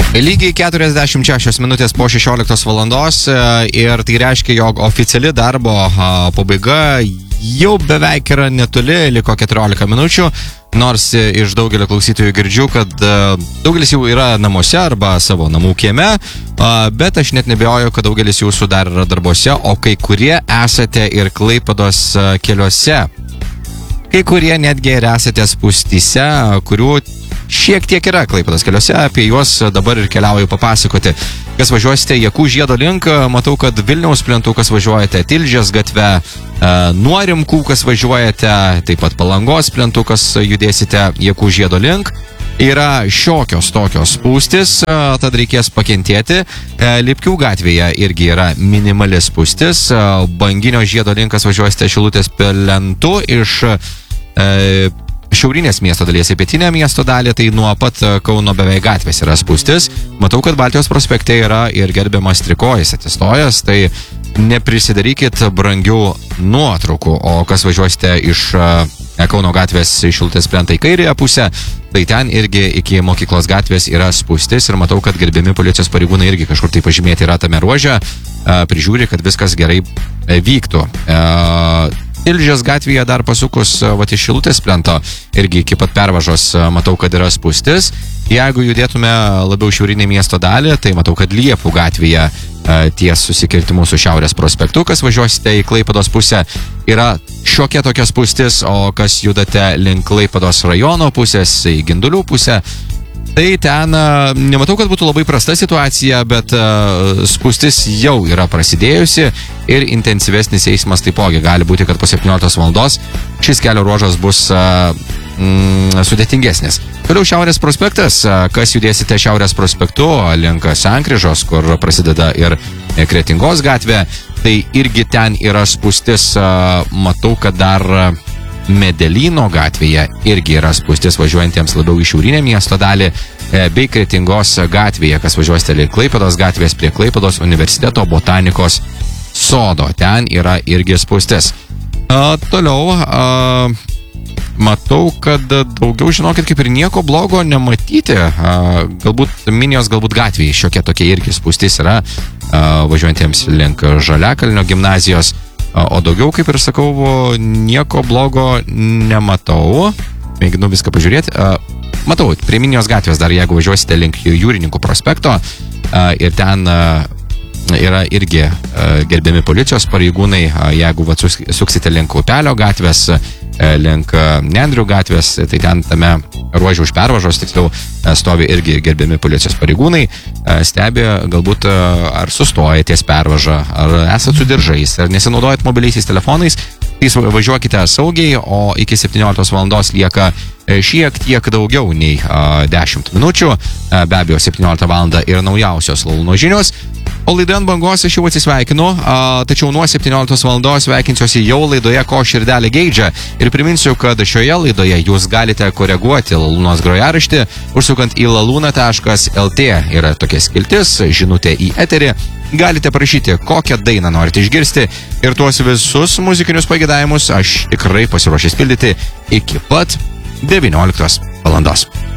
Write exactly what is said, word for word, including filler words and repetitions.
Lygiai keturiasdešimt šešios minutės po šešioliktos valandos ir tai reiškia, jog oficiali darbo pabaiga jau beveik yra netoli, liko keturiolika minučių, nors iš daugelio klausytojų girdžiu, kad daugelis jau yra namuose arba savo namų kieme, bet aš net nebejoju, kad daugelis jūsų dar yra darbuose, o kai kurie esate ir Klaipėdos keliuose. Kai kurie netgi ir esate spūstyse, kurių šiek tiek yra Klaipėdos keliuose, apie juos dabar ir keliauju papasakoti. Kas važiuosite Jakų žiedo link, matau, kad Vilniaus plentų, kas važiuojate Tilžės gatve, nuo Rimkų, kas važiuojate, taip pat Palangos plentų, kas judėsite Jakų žiedo link. Yra šiokios tokios spūstis, tad reikės pakentėti. Lipkių gatvėje irgi yra minimali spūstis. Banginio žiedo link, kas važiuosite Šilutės plentu iš e, šiaurinės miesto dalies į pietinę miesto dalį, tai nuo pat Kauno beveik gatvės yra spūstis. Matau, kad Baltijos prospekte yra ir gerbiamas Trikojis atsistojęs, tai neprisidarykit brangių nuotraukų, o kas važiuosite iš Kauno gatvės iš Šilutės plentą į kairėje pusę, tai ten irgi iki mokyklos gatvės yra spūstis ir matau, kad gerbiami policijos pareigūnai irgi kažkur tai pažymėti yra tame ruože, prižiūri, kad viskas gerai vyktų. Tilžės gatvėje dar pasukus vat iš Šilutės plento, irgi iki pat pervažos matau, kad yra spūstis. Jeigu judėtume labiau šiaurinį miesto dalį, tai matau, kad Liepų gatvėje ties susikirtimu su Šiaurės prospektu, kas važiuosite į Klaipėdos pusę, yra šiokia tokia spūstis, o kas judate link Klaipėdos rajono pusės, į Gindulių pusę, tai ten nematau, kad būtų labai prasta situacija, bet spūstis jau yra prasidėjusi ir intensyvesnis eismas taipogi. Gali būti, kad po septynioliktos valandos šis kelio ruožas bus mm, sudėtingesnis. Toliau Šiaurės prospektas, kas judėsite Šiaurės prospektu link Sankryžos, kur prasideda ir Kretingos gatvė, tai irgi ten yra spūstis. Matau, kad dar Medelyno gatvėje irgi yra spūstis važiuojantiems labiau į šiaurinę miesto dalį, bei Kretingos gatvėje, kas važiuosite link Klaipėdos gatvės prie Klaipėdos universiteto botanikos sodo. Ten yra irgi spūstis. A, toliau, a, matau, kad daugiau, žinokit, kaip ir nieko blogo nematyti. A, galbūt Minijos, galbūt gatvėje šiokia tokia irgi spūstis yra a, važiuojantiems link Žaliakalnio gimnazijos. O daugiau, kaip ir sakau, nieko blogo nematau. Mėginu viską pažiūrėti. Matau, prie Minijos gatvės dar, jeigu važiuosite link Jūrininkų prospekto, ir ten yra irgi gerbiami policijos pareigūnai, jeigu vat suksite link Upelio gatvės, link Nendrių gatvės, tai ten tame ruože už pervažos, tiksliau, stovi irgi gerbiami policijos pareigūnai, stebi galbūt ar sustoja ties pervažą, ar esat su diržais, ar nesinaudojat mobiliaisiais telefonais, tai važiuokite saugiai, o iki septynioliktos valandos lieka šiek tiek daugiau nei dešimt minučių, be abejo septynioliktą valandą ir naujausios Lalūno žinios. O laidoje ant bangos aš jau atsisveikinu, a, tačiau nuo septynioliktos valandos sveikinsiuosi jau laidoje Ko širdelė geidžia ir priminsiu, kad šioje laidoje jūs galite koreguoti Lalūnos grojaraštį, užsukant į lalūna taškas lt, yra tokia skiltis, žinutė į eterį, galite prašyti, kokią dainą norite išgirsti ir tuos visus muzikinius pageidavimus aš tikrai pasiruošęs pildyti iki pat devynioliktos valandos.